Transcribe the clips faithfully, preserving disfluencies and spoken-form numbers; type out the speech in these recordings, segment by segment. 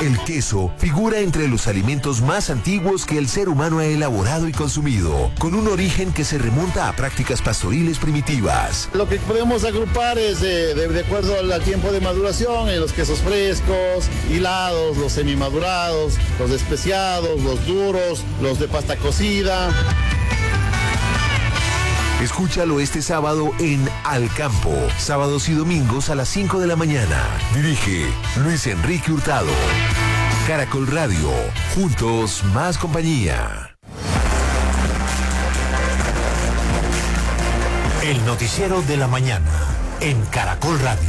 El queso figura entre los alimentos más antiguos que el ser humano ha elaborado y consumido, con un origen que se remonta a prácticas pastoriles primitivas. Lo que podemos agrupar es de, de, de acuerdo al tiempo de maduración, en los quesos frescos, hilados, los semimadurados, los especiados, los duros, los de pasta cocida. Escúchalo este sábado en Al Campo, sábados y domingos a las cinco de la mañana. Dirige Luis Enrique Hurtado. Caracol Radio, juntos más compañía. El noticiero de la mañana en Caracol Radio.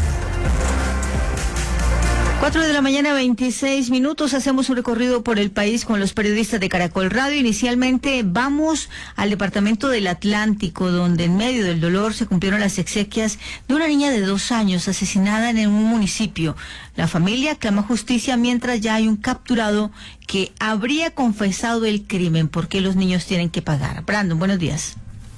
cuatro de la mañana, veintiséis minutos. Hacemos un recorrido por el país con los periodistas de Caracol Radio. Inicialmente vamos al departamento del Atlántico, donde en medio del dolor se cumplieron las exequias de una niña de dos años asesinada en un municipio. La familia clama justicia mientras ya hay un capturado que habría confesado el crimen. ¿Por qué los niños tienen que pagar? Brandon, buenos días.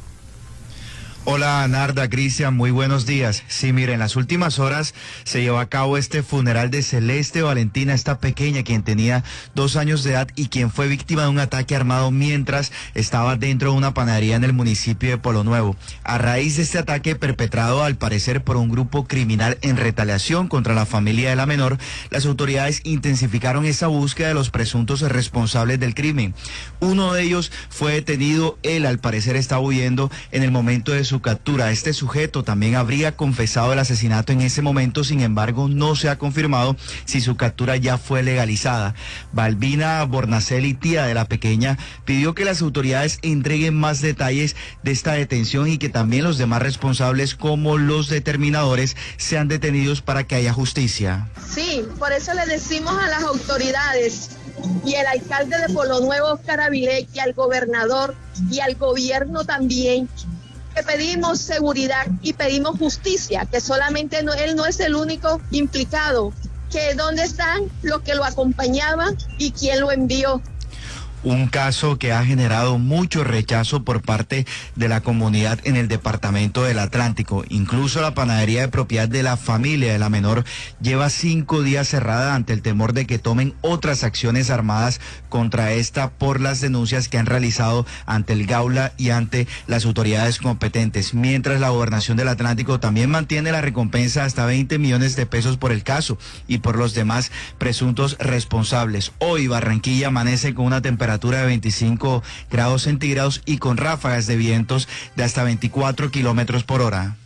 Hola Narda, Cristian, muy buenos días. Sí, mire, en las últimas horas se llevó a cabo este funeral de Celeste Valentina, esta pequeña quien tenía dos años de edad y quien fue víctima de un ataque armado mientras estaba dentro de una panadería en el municipio de Polo Nuevo. A raíz de este ataque perpetrado al parecer por un grupo criminal en retaliación contra la familia de la menor, las autoridades intensificaron esa búsqueda de los presuntos responsables del crimen. Uno de ellos fue detenido, él al parecer estaba huyendo en el momento de su captura. Este sujeto también habría confesado el asesinato en ese momento, sin embargo no se ha confirmado si su captura ya fue legalizada. Balbina Bornacelli, tía de la pequeña, pidió que las autoridades entreguen más detalles de esta detención y que también los demás responsables como los determinadores sean detenidos para que haya justicia. Sí, por eso le decimos a las autoridades y el alcalde de Polo Nuevo, Oscar Avilés, y al gobernador y al gobierno también, que pedimos seguridad y pedimos justicia, que solamente no, él no es el único implicado, que dónde están los que lo acompañaban y quién lo envió. Un caso que ha generado mucho rechazo por parte de la comunidad en el departamento del Atlántico. Incluso la panadería de propiedad de la familia de la menor lleva cinco días cerrada ante el temor de que tomen otras acciones armadas contra esta por las denuncias que han realizado ante el Gaula y ante las autoridades competentes. Mientras la gobernación del Atlántico también mantiene la recompensa hasta veinte millones de pesos por el caso y por los demás presuntos responsables. Hoy Barranquilla amanece con una temperatura de veinticinco grados centígrados y con ráfagas de vientos de hasta veinticuatro kilómetros por hora.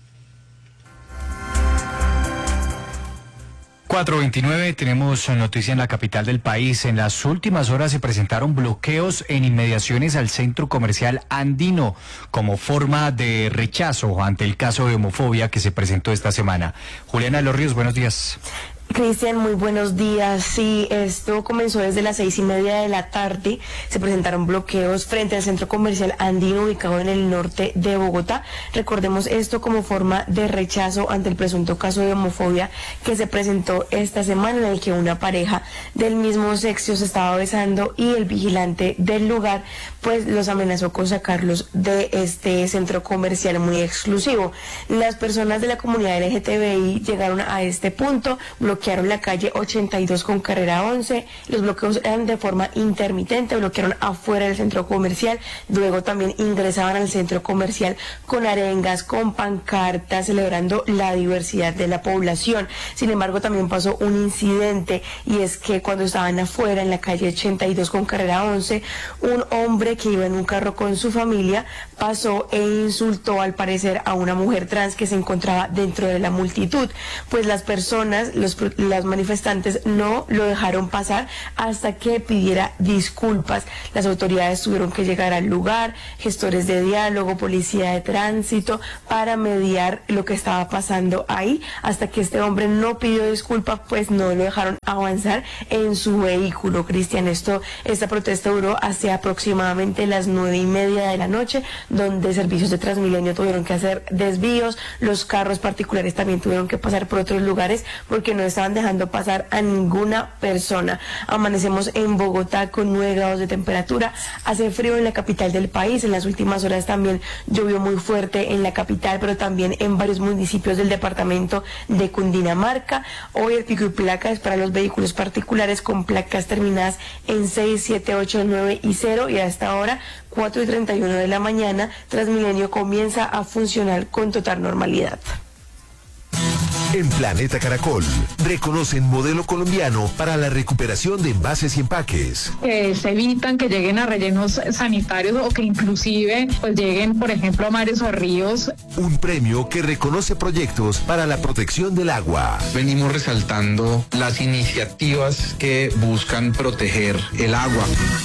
cuatro veintinueve, tenemos noticia en la capital del país. En las últimas horas se presentaron bloqueos en inmediaciones al centro comercial Andino como forma de rechazo ante el caso de homofobia que se presentó esta semana. Juliana de los Ríos, buenos días. Cristian, muy buenos días. Sí, esto comenzó desde las seis y media de la tarde. Se presentaron bloqueos frente al centro comercial Andino, ubicado en el norte de Bogotá. Recordemos esto como forma de rechazo ante el presunto caso de homofobia que se presentó esta semana, en el que una pareja del mismo sexo se estaba besando y el vigilante del lugar pues los amenazó con sacarlos de este centro comercial muy exclusivo. Las personas de la comunidad L G T B I llegaron a este punto, bloquearon la calle ochenta y dos con carrera once, los bloqueos eran de forma intermitente, bloquearon afuera del centro comercial, luego también ingresaban al centro comercial con arengas, con pancartas, celebrando la diversidad de la población. Sin embargo, también pasó un incidente, y es que cuando estaban afuera en la calle ochenta y dos con carrera once, un hombre que iba en un carro con su familia pasó e insultó al parecer a una mujer trans que se encontraba dentro de la multitud. Pues las personas, los las manifestantes no lo dejaron pasar hasta que pidiera disculpas. Las autoridades tuvieron que llegar al lugar, gestores de diálogo, policía de tránsito, para mediar lo que estaba pasando ahí. Hasta que este hombre no pidió disculpas, pues no lo dejaron avanzar en su vehículo. Cristian, esto, esta protesta duró hasta aproximadamente las nueve y media de la noche, donde servicios de Transmilenio tuvieron que hacer desvíos, los carros particulares también tuvieron que pasar por otros lugares porque no estaban dejando pasar a ninguna persona. Amanecemos en Bogotá con nueve grados de temperatura, hace frío en la capital del país. En las últimas horas también llovió muy fuerte en la capital, pero también en varios municipios del departamento de Cundinamarca. Hoy el pico y placa es para los vehículos particulares con placas terminadas en seis, siete, ocho, nueve y cero, y a esta hora, cuatro y treinta y uno de la mañana, Transmilenio comienza a funcionar con total normalidad. En Planeta Caracol, reconocen modelo colombiano para la recuperación de envases y empaques. Que se evitan que lleguen a rellenos sanitarios o que inclusive pues lleguen, por ejemplo, a mares o ríos. Un premio que reconoce proyectos para la protección del agua. Venimos resaltando las iniciativas que buscan proteger el agua.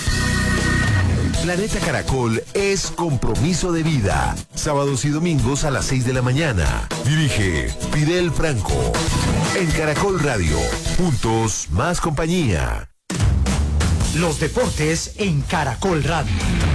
Planeta Caracol es compromiso de vida. Sábados y domingos a las seis de la mañana. Dirige Fidel Franco. En Caracol Radio. Juntos, más compañía. Los deportes en Caracol Radio.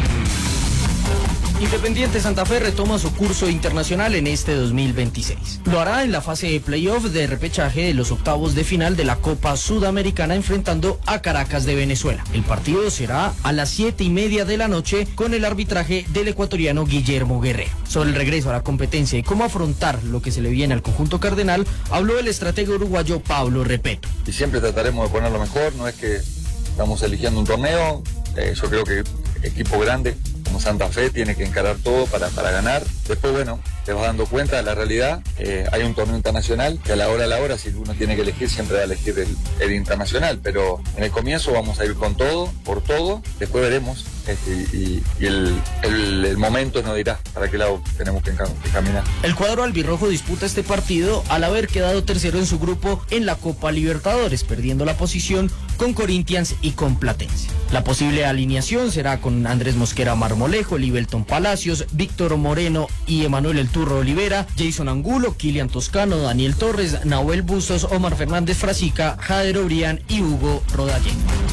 Independiente Santa Fe retoma su curso internacional en este dos mil veintiséis. Lo hará en la fase de playoff de repechaje de los octavos de final de la Copa Sudamericana, enfrentando a Caracas de Venezuela. El partido será a las siete y media de la noche con el arbitraje del ecuatoriano Guillermo Guerrero. Sobre el regreso a la competencia y cómo afrontar lo que se le viene al conjunto cardenal, habló el estratega uruguayo Pablo Repeto. Y siempre trataremos de poner lo mejor, no es que estamos eligiendo un torneo, eh, yo creo que equipo grande como Santa Fe tiene que encarar todo para, para ganar. Después, bueno, te vas dando cuenta de la realidad. Eh, hay un torneo internacional que a la hora a la hora, si uno tiene que elegir, siempre va a elegir el, el internacional. Pero en el comienzo vamos a ir con todo, por todo. Después veremos este, y, y el, el, el momento nos dirá para qué lado tenemos que, que caminar. El cuadro albirrojo disputa este partido al haber quedado tercero en su grupo en la Copa Libertadores, perdiendo la posición con Corinthians y con Platense. La posible alineación será con Andrés Mosquera Marmolejo, Libelton Palacios, Víctor Moreno y Emanuel El Turro Olivera, Jason Angulo, Kilian Toscano, Daniel Torres, Nahuel Bustos, Omar Fernández Frasica, Jader Obrián y Hugo Rodallega.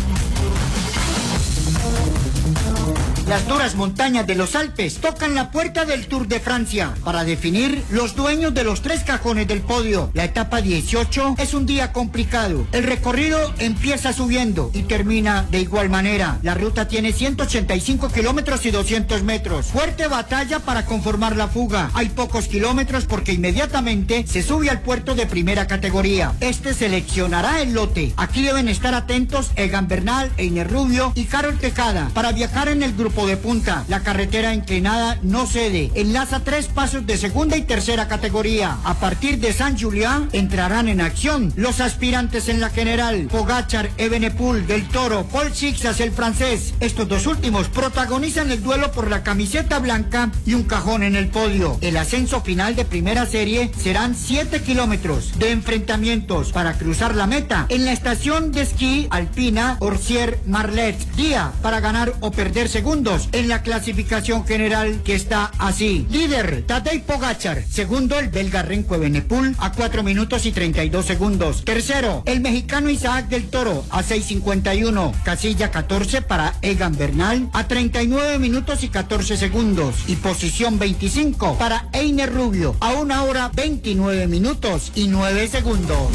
Las duras montañas de los Alpes tocan la puerta del Tour de Francia para definir los dueños de los tres cajones del podio. La etapa dieciocho es un día complicado. El recorrido empieza subiendo y termina de igual manera. La ruta tiene ciento ochenta y cinco kilómetros y doscientos metros. Fuerte batalla para conformar la fuga. Hay pocos kilómetros porque inmediatamente se sube al puerto de primera categoría. Este seleccionará el lote. Aquí deben estar atentos Egan Bernal, Einer Rubio y Carol Tejada para viajar en el grupo de punta. La carretera inclinada no cede. Enlaza tres pasos de segunda y tercera categoría. A partir de San Julián entrarán en acción los aspirantes en la general: Pogačar, Evenepoel, Del Toro, Paul Sixas, el francés. Estos dos últimos protagonizan el duelo por la camiseta blanca y un cajón en el podio. El ascenso final de primera serie serán siete kilómetros de enfrentamientos para cruzar la meta en la estación de esquí alpina Orsier-Marlet. Día para ganar o perder segundos en la clasificación general, que está así: líder Tadej Pogačar, segundo el belga Renko Evenepoel a cuatro minutos y treinta y dos segundos, tercero el mexicano Isaac Del Toro a seis cincuenta y uno, casilla catorce para Egan Bernal a treinta y nueve minutos y catorce segundos y posición veinticinco para Einer Rubio a una hora veintinueve minutos y nueve segundos.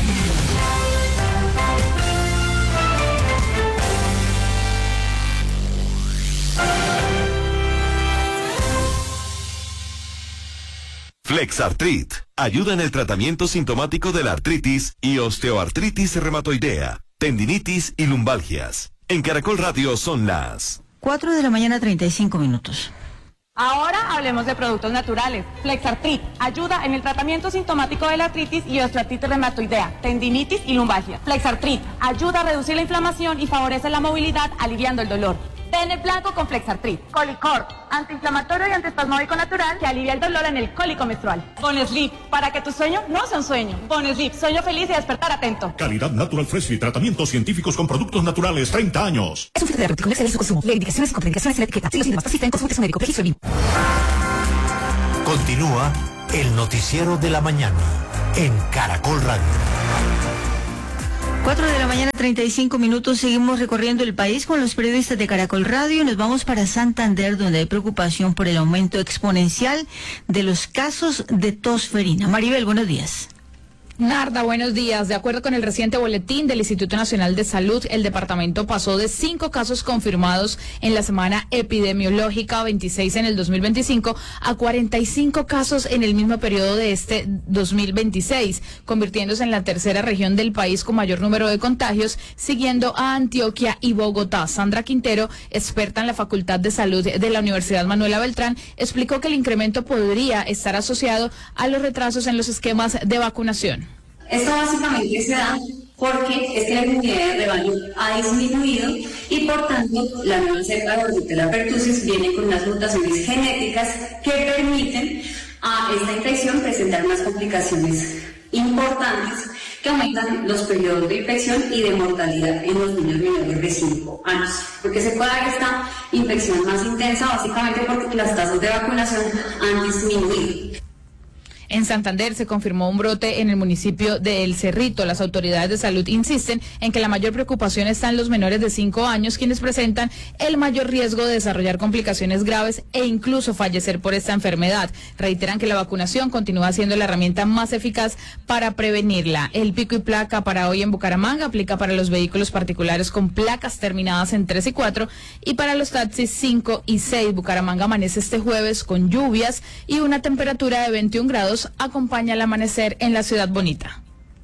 Flexartrit ayuda en el tratamiento sintomático de la artritis y osteoartritis reumatoidea, tendinitis y lumbalgias. En Caracol Radio son las cuatro de la mañana, treinta y cinco minutos. Ahora hablemos de productos naturales. Flexartrit ayuda en el tratamiento sintomático de la artritis y osteoartritis reumatoidea, tendinitis y lumbalgia. Flexartrit ayuda a reducir la inflamación y favorece la movilidad, aliviando el dolor. Tener blanco con Flexartrit. Colicor, antiinflamatorio y antiespasmódico natural que alivia el dolor en el cólico menstrual. Bonesleep, para que tu sueño no sea un sueño. Bonesleep, sueño feliz y despertar atento. Calidad Natural Fresh y tratamientos científicos con productos naturales, treinta años. Es un fitoterapéutico, no excede su consumo. Lee indicaciones y contraindicaciones en la etiqueta. Si los síntomas persisten, consulte a su médico. Registro B I M. Continúa el noticiero de la mañana en Caracol Radio. cuatro de la mañana, treinta y cinco minutos. Seguimos recorriendo el país con los periodistas de Caracol Radio. Nos vamos para Santander, donde hay preocupación por el aumento exponencial de los casos de tos ferina. Maribel, buenos días. Narda, buenos días. De acuerdo con el reciente boletín del Instituto Nacional de Salud, el departamento pasó de cinco casos confirmados en la semana epidemiológica veintiséis en el dos mil veinticinco a cuarenta y cinco casos en el mismo periodo de este dos mil veintiséis, convirtiéndose en la tercera región del país con mayor número de contagios, siguiendo a Antioquia y Bogotá. Sandra Quintero, experta en la Facultad de Salud de la Universidad Manuela Beltrán, explicó que el incremento podría estar asociado a los retrasos en los esquemas de vacunación. Esto básicamente se da porque es que la inmunidad de rebaño ha disminuido y por tanto la nueva cepa de Bordetella pertussis viene con unas mutaciones genéticas que permiten a esta infección presentar unas complicaciones importantes que aumentan los periodos de infección y de mortalidad en los niños menores de cinco años. Porque se puede dar esta infección más intensa básicamente porque las tasas de vacunación han disminuido. En Santander se confirmó un brote en el municipio de El Cerrito. Las autoridades de salud insisten en que la mayor preocupación está en los menores de cinco años, quienes presentan el mayor riesgo de desarrollar complicaciones graves e incluso fallecer por esta enfermedad. Reiteran que la vacunación continúa siendo la herramienta más eficaz para prevenirla. El pico y placa para hoy en Bucaramanga aplica para los vehículos particulares con placas terminadas en tres y cuatro y para los taxis cinco y seis. Bucaramanga amanece este jueves con lluvias y una temperatura de veintiún grados acompaña el amanecer en la ciudad bonita.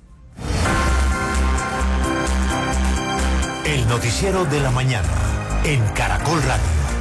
El noticiero de la mañana en Caracol Radio.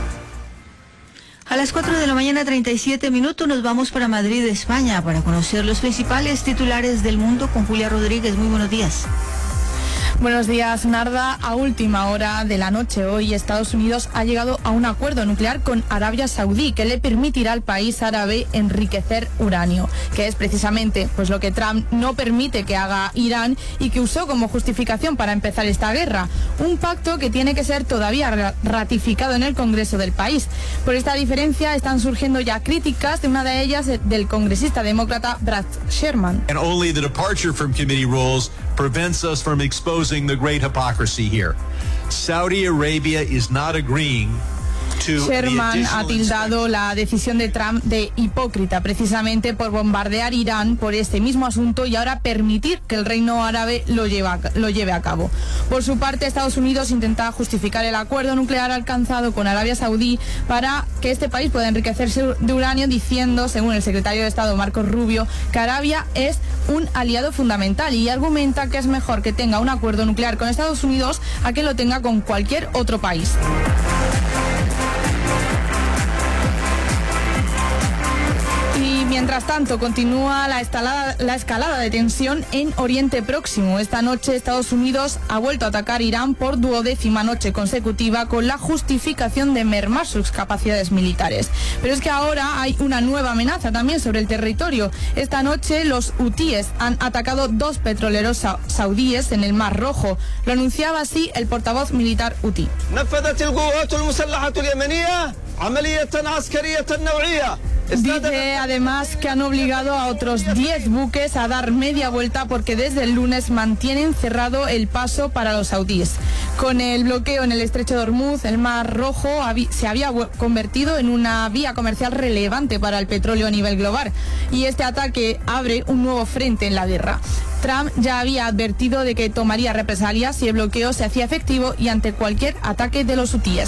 A las cuatro de la mañana, treinta y siete minutos, nos vamos para Madrid, España, para conocer los principales titulares del mundo con Julia Rodríguez. Muy buenos días. Buenos días, Narda. A última hora de la noche hoy, Estados Unidos ha llegado a un acuerdo nuclear con Arabia Saudí que le permitirá al país árabe enriquecer uranio, que es precisamente pues lo que Trump no permite que haga Irán y que usó como justificación para empezar esta guerra. Un pacto que tiene que ser todavía ratificado en el Congreso del país. Por esta diferencia están surgiendo ya críticas, de una de ellas del congresista demócrata Brad Sherman. And only the departure from committee rules prevents us from exposing the great hypocrisy here. Saudi Arabia is not agreeing to Sherman ha tildado la decisión de Trump de hipócrita, precisamente por bombardear Irán por este mismo asunto y ahora permitir que el reino árabe lo, lleva, lo lleve a cabo. Por su parte, Estados Unidos intenta justificar el acuerdo nuclear alcanzado con Arabia Saudí para que este país pueda enriquecerse de uranio, diciendo, según el secretario de Estado Marcos Rubio, que Arabia es un aliado fundamental y argumenta que es mejor que tenga un acuerdo nuclear con Estados Unidos a que lo tenga con cualquier otro país. Y mientras tanto continúa la escalada, la escalada de tensión en Oriente Próximo. Esta noche Estados Unidos ha vuelto a atacar Irán por duodécima noche consecutiva con la justificación de mermar sus capacidades militares. Pero es que ahora hay una nueva amenaza también sobre el territorio. Esta noche los hutíes han atacado dos petroleros sa- saudíes en el Mar Rojo. Lo anunciaba así el portavoz militar hutí. Dice además que han obligado a otros diez buques a dar media vuelta porque desde el lunes mantienen cerrado el paso para los saudíes. Con el bloqueo en el estrecho de Hormuz, el Mar Rojo se había convertido en una vía comercial relevante para el petróleo a nivel global y este ataque abre un nuevo frente en la guerra. Trump ya había advertido de que tomaría represalias si el bloqueo se hacía efectivo y ante cualquier ataque de los hutíes.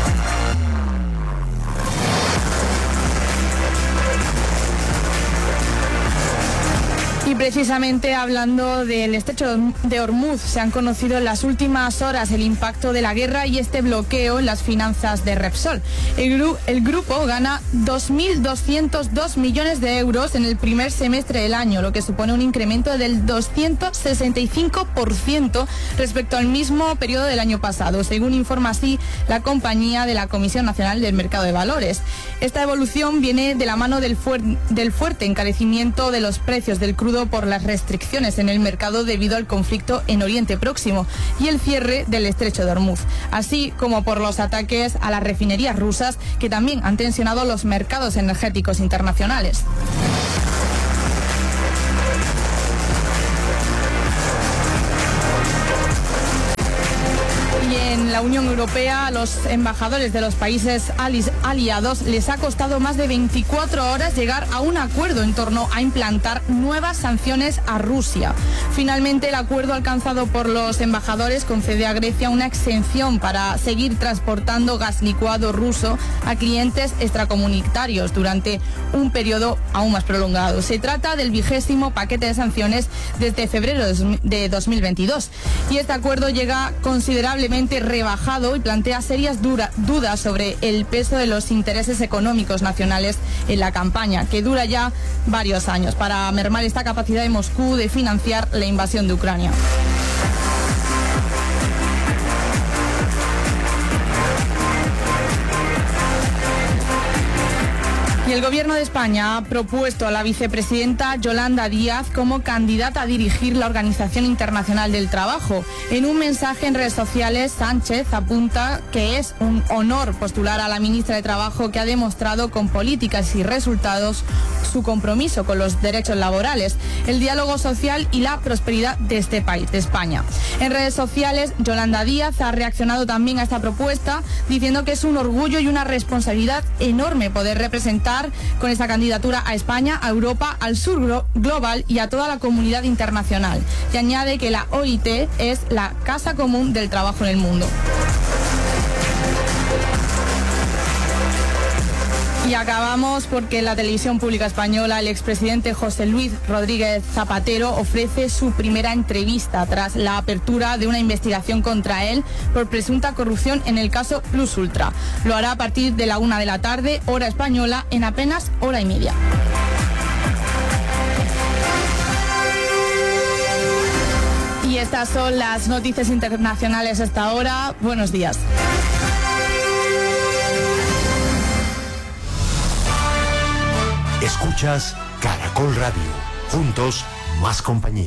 Y precisamente hablando del estrecho de Hormuz, se han conocido en las últimas horas el impacto de la guerra y este bloqueo en las finanzas de Repsol. El, gru el grupo gana dos mil doscientos dos millones de euros en el primer semestre del año, lo que supone un incremento del doscientos sesenta y cinco por ciento respecto al mismo periodo del año pasado, según informa así la compañía de la Comisión Nacional del Mercado de Valores. Esta evolución viene de la mano del, fuer del fuerte encarecimiento de los precios del crudo por las restricciones en el mercado debido al conflicto en Oriente Próximo y el cierre del estrecho de Hormuz, así como por los ataques a las refinerías rusas que también han tensionado los mercados energéticos internacionales. la Unión Europea a los embajadores de los países aliados les ha costado más de veinticuatro horas llegar a un acuerdo en torno a implantar nuevas sanciones a Rusia. Finalmente, el acuerdo alcanzado por los embajadores concede a Grecia una exención para seguir transportando gas licuado ruso a clientes extracomunitarios durante un periodo aún más prolongado. Se trata del vigésimo paquete de sanciones desde febrero de dos mil veintidós y este acuerdo llega considerablemente rebajado y plantea serias dura, dudas sobre el peso de los intereses económicos nacionales en la campaña, que dura ya varios años, para mermar esta capacidad de Moscú de financiar la invasión de Ucrania. Y el Gobierno de España ha propuesto a la vicepresidenta Yolanda Díaz como candidata a dirigir la Organización Internacional del Trabajo. En un mensaje en redes sociales, Sánchez apunta que es un honor postular a la ministra de Trabajo, que ha demostrado con políticas y resultados su compromiso con los derechos laborales, el diálogo social y la prosperidad de este país, de España. En redes sociales, Yolanda Díaz ha reaccionado también a esta propuesta, diciendo que es un orgullo y una responsabilidad enorme poder representar con esta candidatura a España, a Europa, al sur global y a toda la comunidad internacional. Y añade que la O I T es la casa común del trabajo en el mundo. Y acabamos porque en la televisión pública española el expresidente José Luis Rodríguez Zapatero ofrece su primera entrevista tras la apertura de una investigación contra él por presunta corrupción en el caso Plus Ultra. Lo hará a partir de la una de la tarde, hora española, en apenas hora y media. Y estas son las noticias internacionales hasta ahora. Buenos días. Escuchas Caracol Radio. Juntos, más compañía.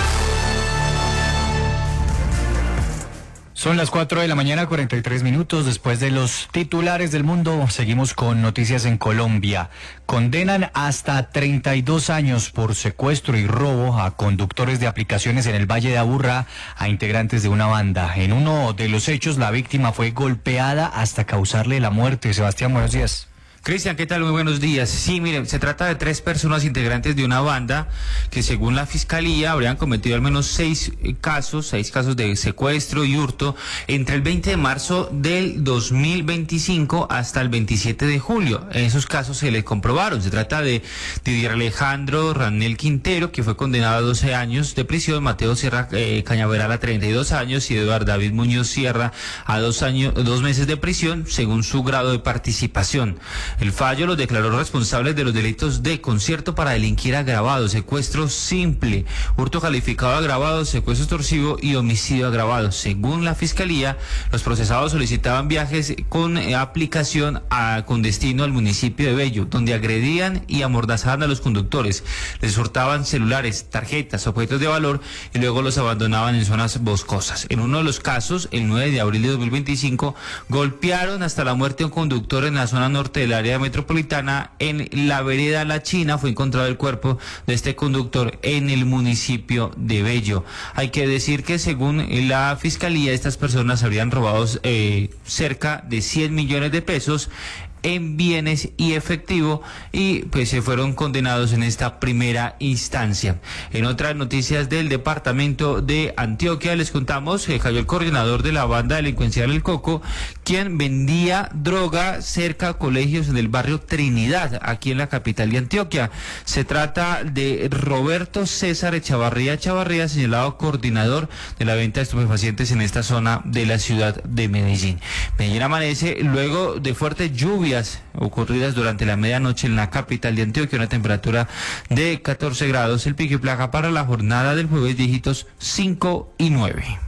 Son las cuatro de la mañana, cuarenta y tres minutos. Después de los titulares del mundo, seguimos con noticias en Colombia. Condenan hasta treinta y dos años por secuestro y robo a conductores de aplicaciones en el Valle de Aburrá a integrantes de una banda. En uno de los hechos, la víctima fue golpeada hasta causarle la muerte. Sebastián, buenos días. Cristian, ¿qué tal? Muy buenos días. Sí, miren, se trata de tres personas integrantes de una banda que, según la Fiscalía, habrían cometido al menos seis casos, seis casos de secuestro y hurto entre el veinte de marzo del dos mil veinticinco hasta el veintisiete de julio. En esos casos se le comprobaron. Se trata de Didier Alejandro Ranel Quintero, que fue condenado a doce años de prisión, Mateo Sierra eh, Cañaveral a treinta y dos años y Eduardo David Muñoz Sierra a dos años, dos meses de prisión, según su grado de participación. El fallo los declaró responsables de los delitos de concierto para delinquir agravado, secuestro simple, hurto calificado agravado, secuestro extorsivo y homicidio agravado. Según la Fiscalía, los procesados solicitaban viajes con eh, aplicación a, con destino al municipio de Bello, donde agredían y amordazaban a los conductores, les hurtaban celulares, tarjetas, objetos de valor y luego los abandonaban en zonas boscosas. En uno de los casos, el nueve de abril de dos mil veinticinco, golpearon hasta la muerte a un conductor en la zona norte del área metropolitana. En la vereda La China fue encontrado el cuerpo de este conductor en el municipio de Bello. Hay que decir que, según la Fiscalía, estas personas habrían robado eh, cerca de cien millones de pesos en bienes y efectivo y pues se fueron condenados en esta primera instancia. En otras noticias del departamento de Antioquia les contamos que cayó el coordinador de la banda delincuencial El Coco, quien vendía droga cerca a colegios en el barrio Trinidad, aquí en la capital de Antioquia. Se trata de Roberto César Echavarría Echavarría, señalado coordinador de la venta de estupefacientes en esta zona de la ciudad de Medellín. Medellín amanece luego de fuertes lluvias ocurridas durante la medianoche en la capital de Antioquia, una temperatura de catorce grados. El pico y placa para la jornada del jueves, dígitos cinco y nueve.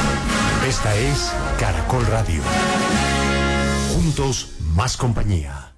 Esta es Caracol Radio. Juntos, más compañía.